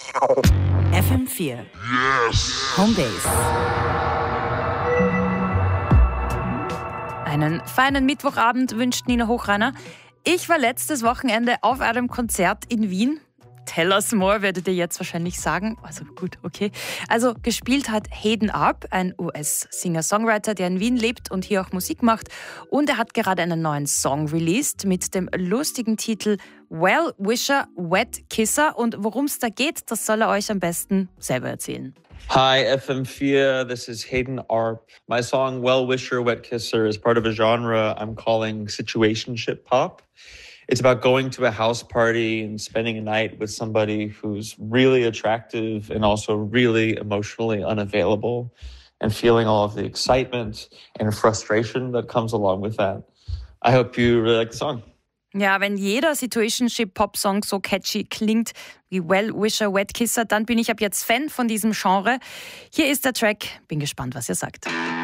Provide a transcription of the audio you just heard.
FM4. Yes. Homebase. Einen feinen Mittwochabend wünscht Nina Hochreiner. Ich war letztes Wochenende auf einem Konzert in Wien. Tell us more, werdet ihr jetzt wahrscheinlich sagen. Also gut, okay. Also gespielt hat Hayden Arp, ein US-Singer-Songwriter, der in Wien lebt und hier auch Musik macht. Und er hat gerade einen neuen Song released mit dem lustigen Titel Well Wisher, Wet Kisser. Und worum es da geht, das soll er euch am besten selber erzählen. Hi, FM4. This is Hayden Arp. My song Well Wisher, Wet Kisser is part of a genre I'm calling situationship pop. It's about going to a house party and spending a night with somebody who's really attractive and also really emotionally unavailable and feeling all of the excitement and frustration that comes along with that. I hope you really like the song. Ja, wenn jeder Situationship-Pop-Song so catchy klingt wie Well Wisher, Wet Kisser, dann bin ich ab jetzt Fan von diesem Genre. Hier ist der Track. Bin gespannt, was ihr sagt.